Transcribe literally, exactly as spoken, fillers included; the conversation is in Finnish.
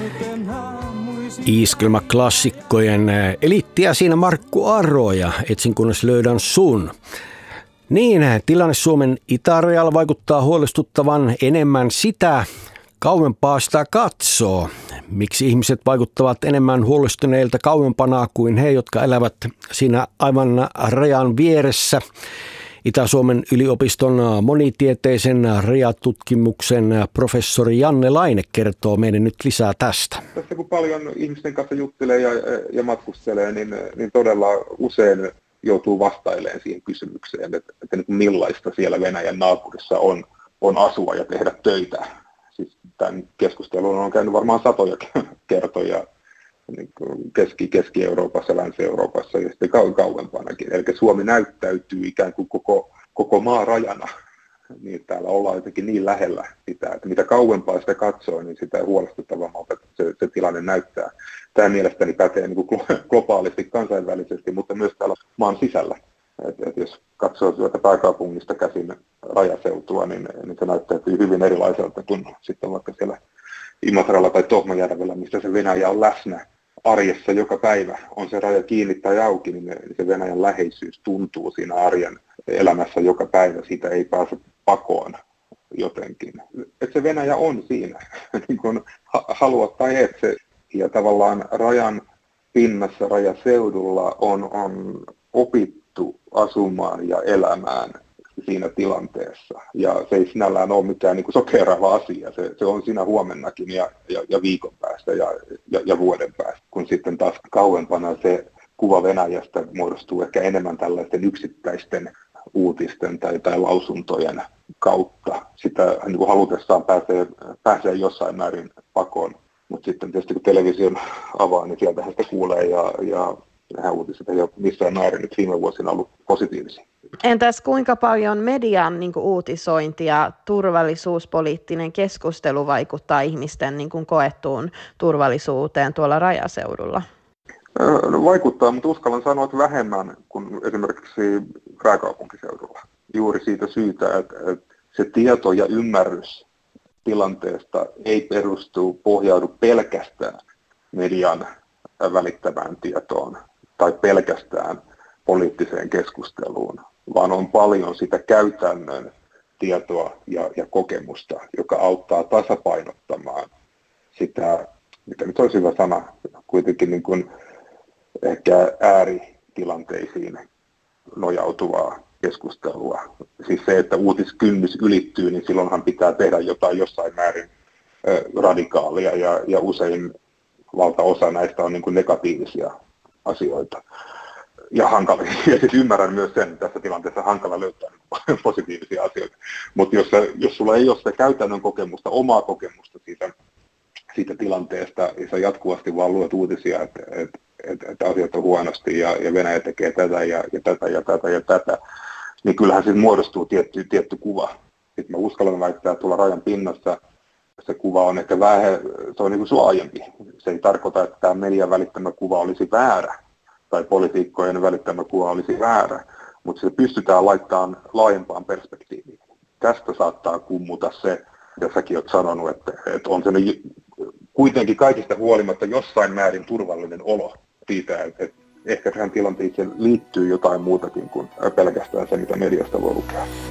Iskelmäklassikkojen eliittiä siinä Markku Aro ja etsin kunnes löydän sun. Niin, tilanne Suomen itärajalla vaikuttaa huolestuttavan enemmän sitä, kauempaa sitä katsoo. Miksi ihmiset vaikuttavat enemmän huolestuneilta kauempana kuin he, jotka elävät siinä aivan rajan vieressä? Itä-Suomen yliopiston monitieteisen rajatutkimuksen professori Janne Laine kertoo meille nyt lisää tästä. Tässä kun paljon ihmisten kanssa juttelee ja, ja matkustelee, niin, niin todella usein joutuu vastailemaan siihen kysymykseen, että, että millaista siellä Venäjän naapurissa on, on asua ja tehdä töitä. Siis tämän keskustelun on käynyt varmaan satoja kertoja niin Keski, Keski-Euroopassa, Länsi-Euroopassa ja sitten kau- kauempanakin. Eli Suomi näyttäytyy ikään kuin koko, koko maa rajana. Niin täällä ollaan jotenkin niin lähellä sitä, että mitä kauempaa sitä katsoo, niin sitä huolestuttavammalta se, se tilanne näyttää. Tämä mielestäni pätee niin kuin globaalisti, kansainvälisesti, mutta myös täällä maan sisällä. Et, et jos katsoo tuota pääkaupungista käsin rajaseutua, niin, niin se näyttäytyy hyvin erilaiselta kuin sitten vaikka siellä Imatralla tai Tohmajärvellä, mistä se Venäjä on läsnä arjessa joka päivä. On se raja kiinni tai auki, niin se Venäjän läheisyys tuntuu siinä arjen elämässä joka päivä. Siitä ei pääse pakoon jotenkin. Et se Venäjä on siinä, niin kuin haluat tai et se. Ja tavallaan rajan pinnassa, rajaseudulla on, on opittu asumaan ja elämään siinä tilanteessa. Ja se ei sinällään ole mikään niin kuin sokeraava asia. Se, se on siinä huomennakin ja, ja, ja viikon päästä ja, ja, ja vuoden päästä. Kun sitten taas kauempana se kuva Venäjästä muodostuu ehkä enemmän tällaisten yksittäisten uutisten tai, tai lausuntojen kautta. Sitä niin kuin halutessaan pääsee, pääsee jossain määrin pakoon. Mutta sitten tietysti kun television avaa, niin sieltähän sitä kuulee ja, ja nämä uutiset ei ole missään määrin nyt viime vuosina ollut positiivisia. Entäs kuinka paljon median niin kuin uutisointi ja turvallisuuspoliittinen keskustelu vaikuttaa ihmisten niin kuin koettuun turvallisuuteen tuolla rajaseudulla? No, vaikuttaa, mutta uskallan sanoa, että vähemmän kuin esimerkiksi pääkaupunkiseudulla. Juuri siitä syytä, että, että se tieto ja ymmärrys tilanteesta ei perustu, pohjaudu pelkästään median välittämään tietoon tai pelkästään poliittiseen keskusteluun, vaan on paljon sitä käytännön tietoa ja, ja kokemusta, joka auttaa tasapainottamaan sitä, mikä nyt olisi hyvä sana, kuitenkin niin kuin ehkä ääritilanteisiin nojautuvaa keskustelua. Siis se, että uutiskynnys ylittyy, niin silloinhan pitää tehdä jotain jossain määrin ö, radikaalia ja, ja usein valtaosa näistä on niin kuin negatiivisia asioita. Ja hankalia. Ja siis ymmärrän myös sen, että tässä tilanteessa hankala löytää positiivisia asioita. Mutta jos, jos sulla ei ole sitä käytännön kokemusta, omaa kokemusta siitä, siitä tilanteesta, ja sä jatkuvasti vaan luet uutisia, että et, et, et asiat on huonosti ja, ja Venäjä tekee tätä ja, ja tätä ja tätä ja tätä, niin kyllähän siitä muodostuu tietty, tietty kuva. Sitten mä uskallan väittää, että tuolla rajan pinnassa se kuva on ehkä vähän, se on niin kuin laajempi. Se ei tarkoita, että tämä median välittämä kuva olisi väärä tai poliitikkojen välittämä kuva olisi väärä, mutta se pystytään laittamaan laajempaan perspektiiviin. Tästä saattaa kummuta se, ja säkin olet sanonut, että, että on se kuitenkin kaikista huolimatta jossain määrin turvallinen olo siitä, että, että ehkä tähän tilanteeseen liittyy jotain muutakin kuin pelkästään se, mitä mediasta voi lukea.